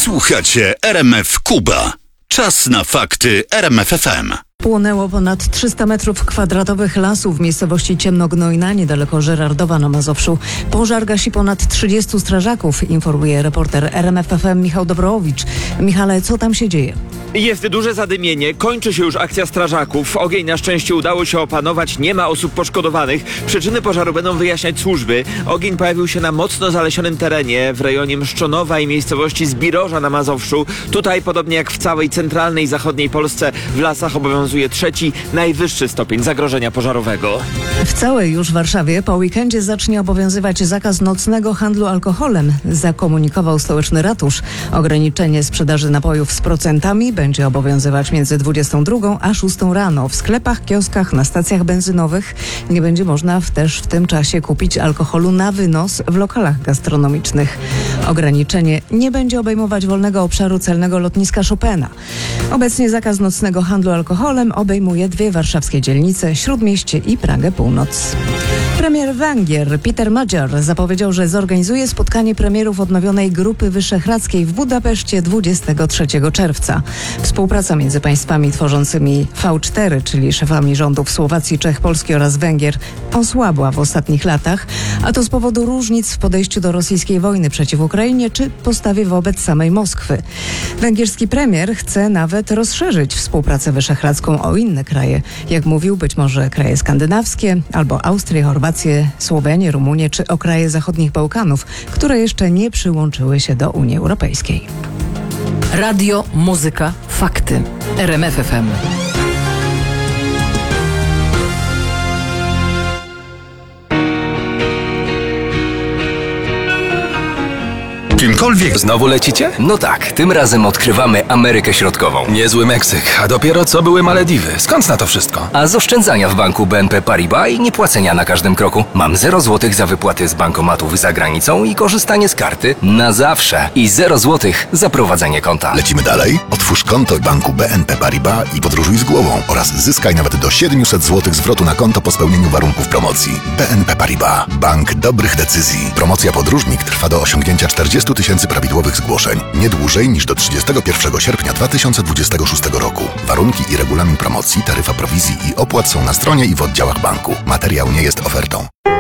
Słuchacie RMF Kuba. Czas na fakty RMF FM. Płonęło ponad 300 metrów kwadratowych lasu w miejscowości Ciemnognojna, niedaleko Żyrardowa na Mazowszu. Pożar gasi ponad 30 strażaków, informuje reporter RMF FM Michał Dobrowicz. Michale, co tam się dzieje? Jest duże zadymienie, kończy się już akcja strażaków. Ogień na szczęście udało się opanować, nie ma osób poszkodowanych. Przyczyny pożaru będą wyjaśniać służby. Ogień pojawił się na mocno zalesionym terenie w rejonie Mszczonowa i miejscowości Zbiroża na Mazowszu. Tutaj, podobnie jak w całej centralnej i zachodniej Polsce, w lasach obowiązuje trzeci, najwyższy stopień zagrożenia pożarowego. W całej już Warszawie po weekendzie zacznie obowiązywać zakaz nocnego handlu alkoholem, zakomunikował stołeczny ratusz. Ograniczenie sprzedaży napojów z procentami będzie obowiązywać między 22 a 6 rano. W sklepach, kioskach, na stacjach benzynowych nie będzie można też w tym czasie kupić alkoholu na wynos w lokalach gastronomicznych. Ograniczenie nie będzie obejmować wolnego obszaru celnego lotniska Chopina. Obecnie zakaz nocnego handlu alkoholem obejmuje 2 warszawskie dzielnice, Śródmieście i Pragę Północ. Premier Węgier Peter Magyar zapowiedział, że zorganizuje spotkanie premierów odnowionej Grupy Wyszehradzkiej w Budapeszcie 23 czerwca. Współpraca między państwami tworzącymi V4, czyli szefami rządów Słowacji, Czech, Polski oraz Węgier, osłabła w ostatnich latach, a to z powodu różnic w podejściu do rosyjskiej wojny przeciw Ukrainie czy postawie wobec samej Moskwy. Węgierski premier chce nawet rozszerzyć współpracę wyszehradzką o inne kraje. Jak mówił, być może kraje skandynawskie, albo Austrię, Chorwację, Słowenię, Rumunię czy o kraje zachodnich Bałkanów, które jeszcze nie przyłączyły się do Unii Europejskiej. Radio, muzyka, fakty. RMF FM. Kimkolwiek Znowu lecicie? No tak, tym razem odkrywamy Amerykę Środkową. Niezły Meksyk, a dopiero co były Malediwy. Skąd na to wszystko? A z oszczędzania w banku BNP Paribas i niepłacenia na każdym kroku mam 0 zł za wypłaty z bankomatów za granicą i korzystanie z karty na zawsze. I 0 zł za prowadzenie konta. Lecimy dalej? Otwórz konto w banku BNP Paribas i podróżuj z głową oraz zyskaj nawet do 700 zł zwrotu na konto po spełnieniu warunków promocji. BNP Paribas. Bank dobrych decyzji. Promocja podróżnik trwa do osiągnięcia 40 000 prawidłowych zgłoszeń. Nie dłużej niż do 31 sierpnia 2026 roku. Warunki i regulamin promocji, taryfa prowizji i opłat są na stronie i w oddziałach banku. Materiał nie jest ofertą.